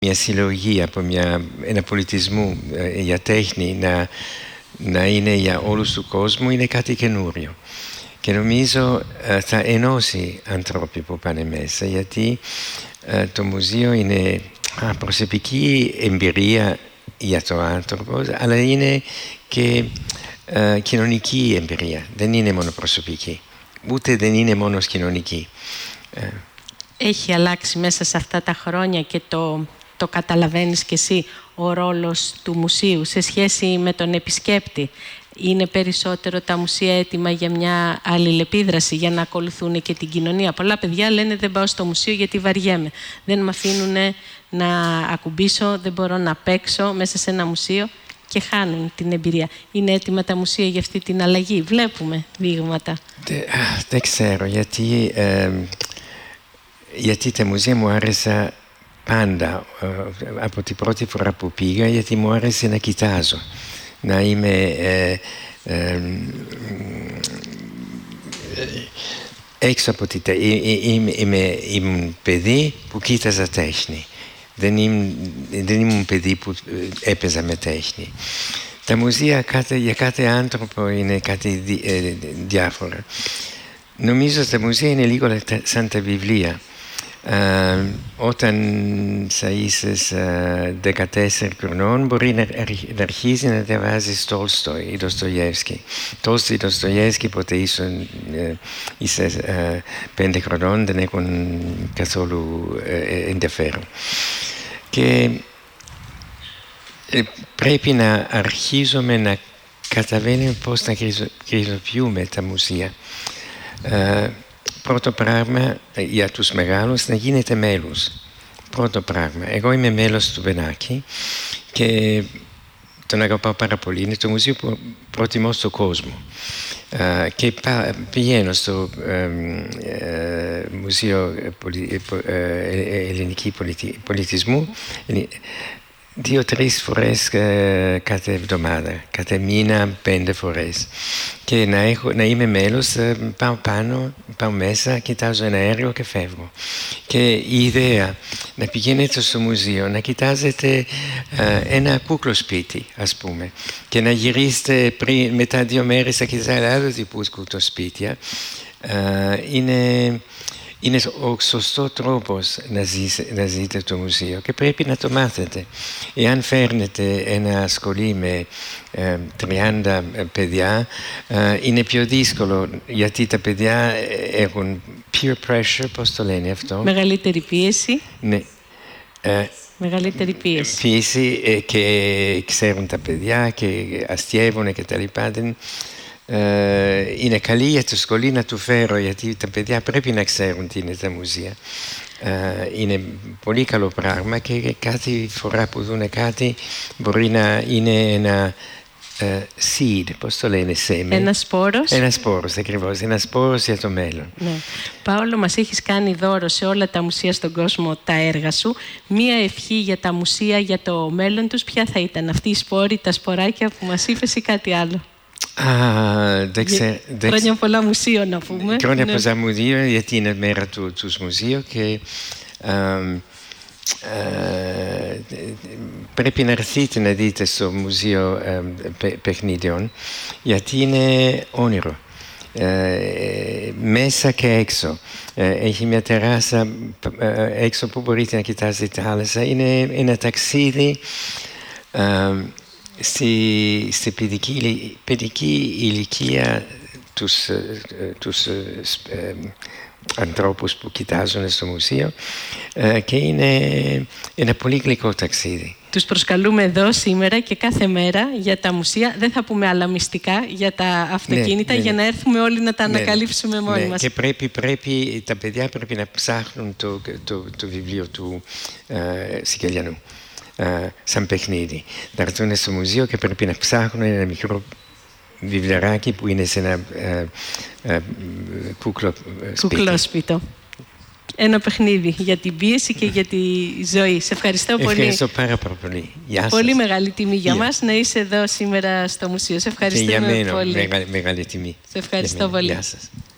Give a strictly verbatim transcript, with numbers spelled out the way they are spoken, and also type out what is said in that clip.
μια συλλογή, από μια, ένα πολιτισμό ε, για τέχνη να, να είναι για όλους του κόσμου είναι κάτι καινούριο. Και νομίζω ε, θα ενώσει ανθρώποι που πάνε μέσα, γιατί ε, το μουσείο είναι α, προσωπική εμπειρία για τον άνθρωπο, αλλά είναι και ε, κοινωνική εμπειρία. Δεν είναι μόνο προσωπική, ούτε δεν είναι μόνο κοινωνική. Έχει αλλάξει μέσα σε αυτά τα χρόνια και το, το καταλαβαίνεις κι εσύ ο ρόλος του μουσείου σε σχέση με τον επισκέπτη? Είναι περισσότερο τα μουσεία έτοιμα για μια αλληλεπίδραση, για να ακολουθούν και την κοινωνία? Πολλά παιδιά λένε δεν πάω στο μουσείο γιατί βαριέμαι. Δεν με αφήνουν να ακουμπήσω, δεν μπορώ να παίξω μέσα σε ένα μουσείο και χάνουν την εμπειρία. Είναι έτοιμα τα μουσεία για αυτή την αλλαγή? Βλέπουμε δείγματα. Δεν δε ξέρω, γιατί, ε, γιατί τα μουσεία μου άρεσα πάντα, ε, από την πρώτη φορά που πήγα, γιατί μου άρεσε να κοιτάζω. Να είμαι ε, ε, έξω από τη τέχνη. Είμαι, είμαι, ήμουν παιδί που κοίταζα τέχνη. Δεν ήμουν, δεν ήμουν παιδί που έπαιζα με τέχνη. Τα μουσεία κάθε, για κάθε άνθρωπο είναι κάτι δι, ε, διάφορο. Νομίζω τα μουσεία είναι λίγο σαν τα βιβλία. Uh, όταν θα είσαι uh, δεκατέσσερα χρονών μπορεί να, να αρχίσει να διαβάζεις Τόλστοι ή Δοστογιεύσκη. Τόλστοι ή Δοστογιεύσκη ποτέ ίσον, uh, είσαι uh, πέντε χρονών, δεν έχουν καθόλου uh, ενδιαφέρον. Και uh, πρέπει να αρχίζουμε να καταλαβαίνουμε πώς να χρησιμοποιούμε τα μουσεία. Uh, Πρώτο πράγμα για τους μεγάλους να γίνετε μέλος. Πρώτο πράγμα. Εγώ είμαι μέλος του Μπενάκη και τον αγαπάω πάρα πολύ. Είναι το μουσείο που προτιμώ στον κόσμο. Uh, και πα, πηγαίνω στο uh, uh, Μουσείο Πολι, uh, Ελληνικού Πολιτι, Πολιτισμού δύο-τρεις φορές uh, κάθε εβδομάδα, κάθε μήνα πέντε φορές. Και να, έχω, να είμαι μέλος, uh, πάω πάνω, πάω μέσα, κοιτάζω ένα έργο και φεύγω. Και η ιδέα να πηγαίνετε στο μουσείο, να κοιτάζετε uh, ένα κούκλο σπίτι, ας πούμε, και να γυρίσετε πριν, μετά δύο μέρες να κοιτάζετε άλλο τύπου κούκλο σπίτια, uh, είναι... Είναι ο σωστός τρόπος να, ζεις, να ζείτε το μουσείο και πρέπει να το μάθετε. Εάν φέρνετε ένα σχολείο με ε, τριάντα παιδιά, ε, είναι πιο δύσκολο, γιατί τα παιδιά έχουν peer pressure, πώς το λένε αυτό? Μεγαλύτερη πίεση. Ναι. Ε, Μεγαλύτερη πίεση. Πίεση ε, και ξέρουν τα παιδιά και αστιεύουν και τα λοιπά. Uh, είναι καλή για το σχολείο να του φέρω, γιατί τα παιδιά πρέπει να ξέρουν τι είναι τα μουσεία. Uh, είναι πολύ καλό πράγμα και κάθε φορά που δουν κάτι μπορεί να είναι ένα uh, seed, πώς το λένε, σέμε. Ένα σπόρος. Ένα σπόρος, ακριβώς. Ένα σπόρος για το μέλλον. Ναι. Παόλο, μας έχεις κάνει δώρο σε όλα τα μουσεία στον κόσμο τα έργα σου. Μία ευχή για τα μουσεία, για το μέλλον τους, ποια θα ήταν? Αυτή η σπόρη, τα σποράκια που μας είπες ή κάτι άλλο? Ah, δεξε, χρόνια πολλά μουσείο, να πούμε. Χρόνια ναι. πολλά μουσείο, γιατί είναι μέρα του, του μουσείου και α, α, πρέπει να έρθετε να δείτε στο μουσείο α, πε, παιχνίδιων, γιατί είναι όνειρο. Ε, μέσα και έξω. Ε, έχει μια τεράσα ε, έξω που μπορείτε να κοιτάζετε τη θάλασσα. Είναι ένα ταξίδι α, στη, στη παιδική, παιδική ηλικία τους, τους ε, ανθρώπους που κοιτάζουν στο μουσείο ε, και είναι ένα πολύ γλυκό ταξίδι. Τους προσκαλούμε εδώ σήμερα και κάθε μέρα για τα μουσεία. Δεν θα πούμε άλλα μυστικά για τα αυτοκίνητα, ναι, ναι, για να έρθουμε όλοι να τα ναι, ανακαλύψουμε μόνοι ναι, μας. Και πρέπει, πρέπει, τα παιδιά πρέπει να ψάχνουν το, το, το βιβλίο του ε, Σικελιανού. Uh, σαν παιχνίδι. Να έρθουν στο μουσείο και πρέπει να ψάχνουν ένα μικρό βιβλιαράκι που είναι σε ένα uh, uh, κούκλο σπίτι. Κουκλόσπιτο. Ένα παιχνίδι για την πίεση και για τη ζωή. Σε ευχαριστώ πολύ. Ευχαριστώ πάρα πολύ. Γεια σας. Πολύ μεγάλη τιμή για yeah. μας να είσαι εδώ σήμερα στο μουσείο. Σε ευχαριστούμε και για μένα, πολύ. Μεγάλη, μεγάλη τιμή. Σε ευχαριστώ πολύ. Γεια σας.